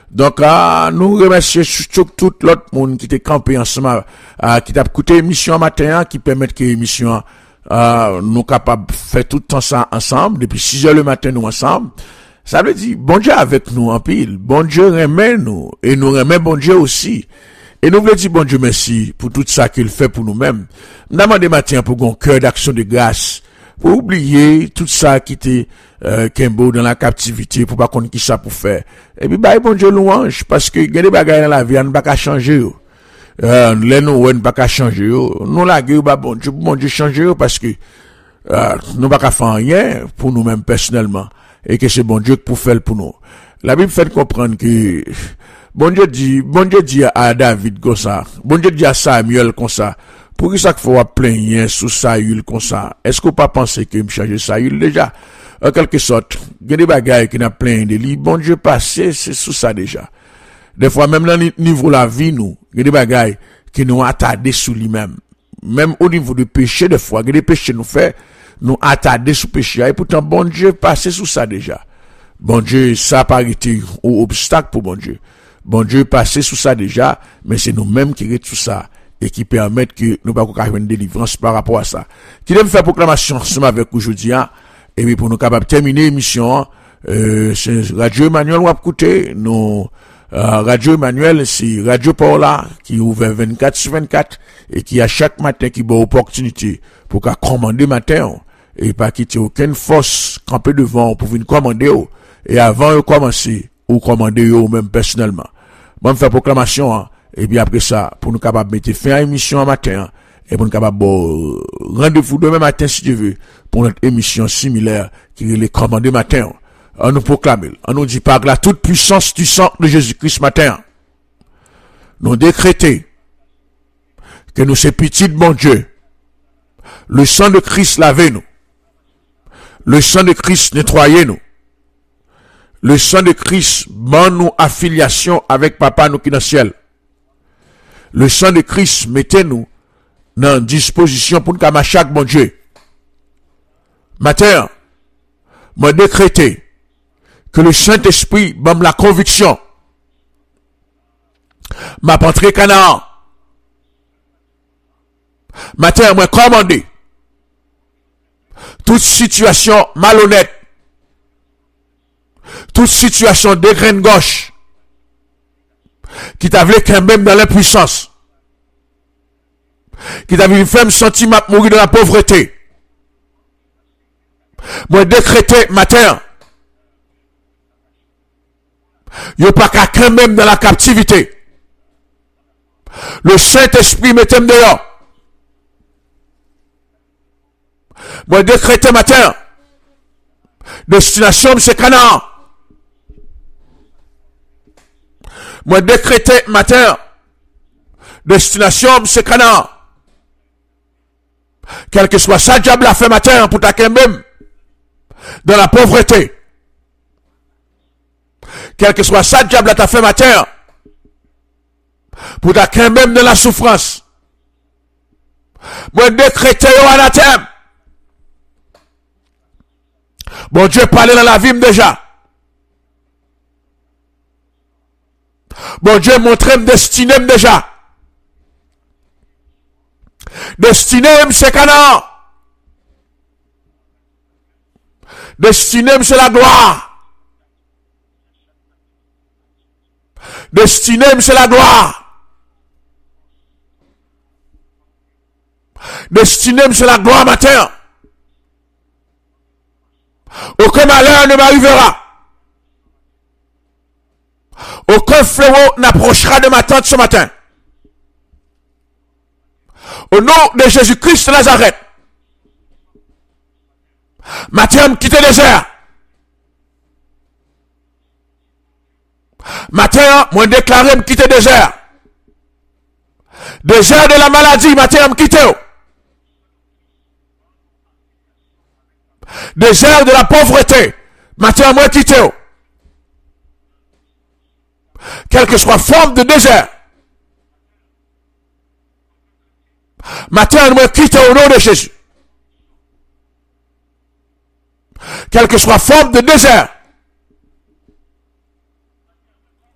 Donc, nous remercions tout l'autre monde qui était campé ensemble, qui t'a écouté émission matin, qui permet que l'émission, nous capables de faire tout le temps ça ensemble, depuis 6 heures le matin, nous ensemble. Ça veut dire, bon Dieu avec nous en pile. Bon Dieu remet nous, et nous remet bon Dieu aussi. Et nous voulons dire bon Dieu merci pour tout ça qu'il fait pour nous-mêmes. Nous demandons matin pour un cœur d'action de grâce, pour oublier tout ça qui était Kembo dans la captivité, pour pas qu'on qui ça pour faire. Et puis bah bon Dieu louange, parce que il y a des bagages dans la vie, on ne peut pas changer. Les nous on ne peut pas changer. Nous la gueule bah bon Dieu changer parce que nous pas faire rien pour nous-mêmes personnellement et que c'est bon Dieu pour faire pour nous. La Bible fait comprendre que bon Dieu dit à David comme ça, bon Dieu dit à Samuel comme ça. Pour qui ça qu'il faut plaindre sous Saül comme ça? Est-ce qu'on pas penser que me changer Saül déjà? En quelque sorte, il y a des bagailles qui n'a plein de lui. Bon Dieu passé, c'est sous ça déjà. Des fois, même dans le niveau de la vie, nous, il y a des bagailles qui nous attardent sous lui-même. Même au niveau du péché, des fois, il y a des péchés nous fait, nous attarder sous péché. Et pourtant, bon Dieu passé sous ça déjà. Bon Dieu, ça n'a pas été un obstacle pour bon Dieu. Bon Dieu passé sous ça déjà, mais c'est nous-mêmes qui restons sous ça. Et qui permettent que nous pas avoir une délivrance par rapport à ça. Qui aime faire proclamation ensemble avec aujourd'hui, et puis pour nous capables de terminer l'émission, c'est Radio Emmanuel ou écouter, nous, Radio Emmanuel, c'est Radio Paula, qui est ouvert 24/24, et qui a chaque matin qui bonne opportunité pour qu'à commander matin, et pas quitter aucune force camper devant pour venir commander, et avant de commencer, ou commander ou même personnellement. Moi, je fais proclamation, et puis après ça, pour nous capables de mettre fin à l'émission en matin, et pour nous capables de rendez-vous demain matin, si Dieu veut, pour notre émission similaire, qui est les commandés matin. On nous proclame, on nous dit par la toute puissance du sang de Jésus-Christ matin. Nous décréter que nous c'est petit de mon Dieu. Le sang de Christ lavez nous. Le sang de Christ nettoyez nous. Le sang de Christ ban nous affiliation avec papa nous qui dans le ciel. Le sang de Christ, mettez-nous dans disposition pour nous comme à chaque bon Dieu. Matin, moi décréter que le Saint-Esprit donne la conviction. M'a entré Canaan. Matin, moi commandé toute situation malhonnête, toute situation de graine gauche, qui t'a voulu qu'un même dans l'impuissance, qui t'a voulu faire me sentir mourir dans la pauvreté. Moi décréter matin, yo pas qu'un même dans la captivité. Le Saint-Esprit mettez-moi dehors. Moi décréter matin, destination c'est Canaan. Moi décréter matin, destination c'est Canaan. Quel que soit ça, diable a fait matin pour ta même dans la pauvreté. Quel que soit ça, diable a fait matin pour ta même dans la souffrance. Moi décréter au anathème. Bon Dieu parlait dans la vie déjà. Bon Dieu montre destiné déjà. Destiné c'est Canaan. Destiné c'est la gloire. Destiné c'est la gloire. Destiné c'est la gloire matin. Aucun malheur ne m'arrivera. Aucun fléau n'approchera de ma tente ce matin. Au nom de Jésus-Christ de Nazareth. Matin, quitte le désert. Matin, moi déclaré me quitter le désert. Désert de la maladie, matin, me quitter. Désert de la pauvreté, matin, moi quitter. Quelle que soit forme de désert. Matin, moi quitter au nom de Jésus. Quelle que soit forme de désert.